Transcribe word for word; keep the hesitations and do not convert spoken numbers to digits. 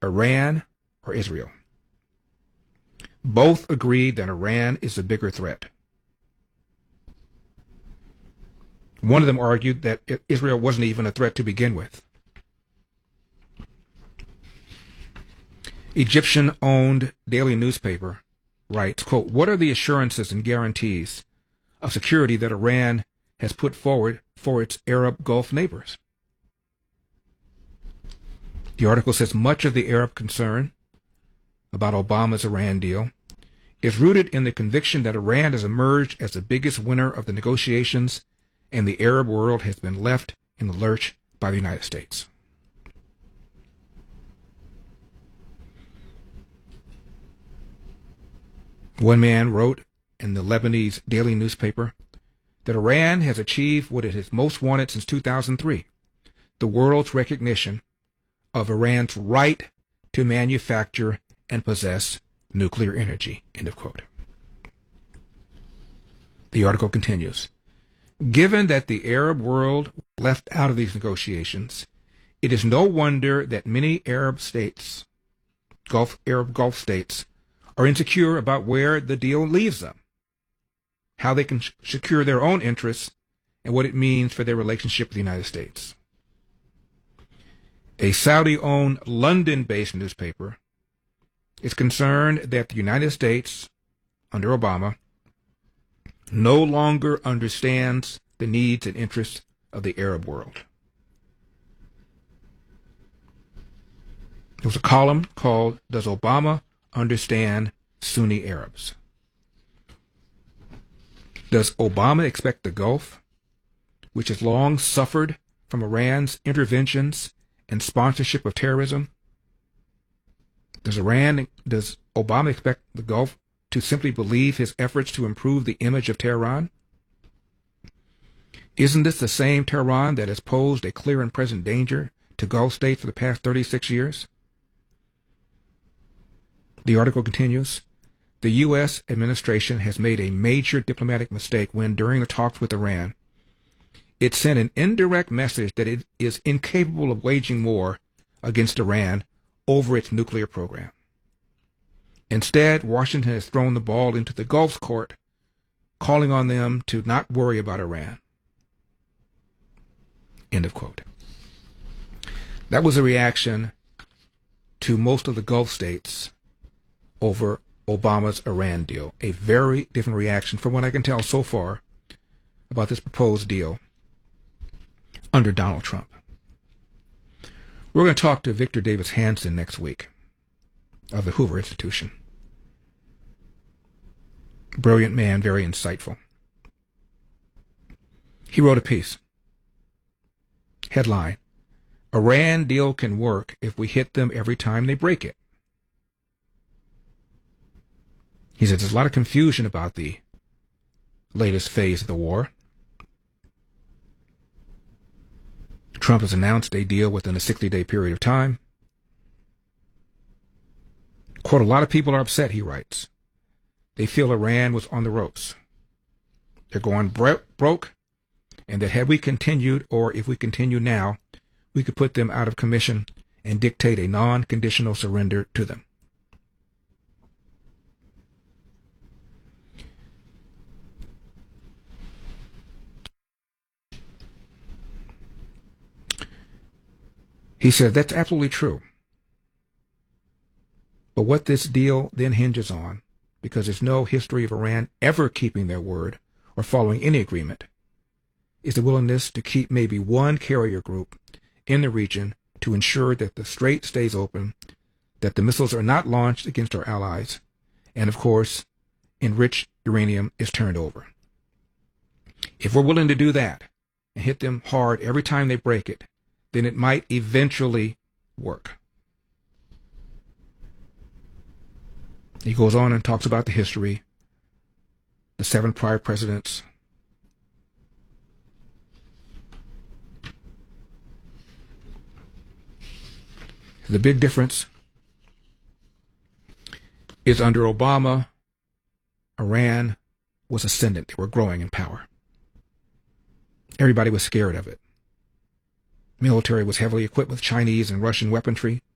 Iran or Israel. Both agreed that Iran is the bigger threat. One of them argued that Israel wasn't even a threat to begin with. Egyptian-owned daily newspaper writes, quote, "What are the assurances and guarantees of security that Iran has put forward for its Arab Gulf neighbors?" The article says much of the Arab concern about Obama's Iran deal is rooted in the conviction that Iran has emerged as the biggest winner of the negotiations and the Arab world has been left in the lurch by the United States. One man wrote in the Lebanese daily newspaper that Iran has achieved what it has most wanted since two thousand three, the world's recognition of Iran's right to manufacture and possess nuclear energy, end of quote. The article continues, "Given that the Arab world left out of these negotiations, it is no wonder that many Arab states, Gulf, Arab Gulf states, are insecure about where the deal leaves them, how they can secure their own interests, and what it means for their relationship with the United States." A Saudi-owned London-based newspaper is concerned that the United States, under Obama, no longer understands the needs and interests of the Arab world. There was a column called, "Does Obama Understand Sunni Arabs?" Does Obama expect the Gulf, which has long suffered from Iran's interventions and sponsorship of terrorism? Does Iran, does Obama expect the Gulf to simply believe his efforts to improve the image of Tehran? Isn't this the same Tehran that has posed a clear and present danger to Gulf states for the past thirty-six years? The article continues, "The U S administration has made a major diplomatic mistake when, during the talks with Iran, it sent an indirect message that it is incapable of waging war against Iran over its nuclear program. Instead, Washington has thrown the ball into the Gulf's court, calling on them to not worry about Iran." End of quote. That was a reaction to most of the Gulf states over Obama's Iran deal. A very different reaction from what I can tell so far about this proposed deal under Donald Trump. We're going to talk to Victor Davis Hanson next week of the Hoover Institution. Brilliant man, very insightful. He wrote a piece. Headline, "Iran deal can work if we hit them every time they break it." He said there's a lot of confusion about the latest phase of the war. Trump has announced a deal within a sixty-day period of time. Quote, "A lot of people are upset," he writes. "They feel Iran was on the ropes. They're going bro- broke, and that had we continued, or if we continue now, we could put them out of commission and dictate a non-conditional surrender to them." He said that's absolutely true. But what this deal then hinges on, because there's no history of Iran ever keeping their word or following any agreement, is the willingness to keep maybe one carrier group in the region to ensure that the strait stays open, that the missiles are not launched against our allies, and of course, enriched uranium is turned over. If we're willing to do that and hit them hard every time they break it, then it might eventually work. He goes on and talks about the history, the seven prior presidents. The big difference is under Obama, Iran was ascendant. They were growing in power. Everybody was scared of it. Military was heavily equipped with Chinese and Russian weaponry.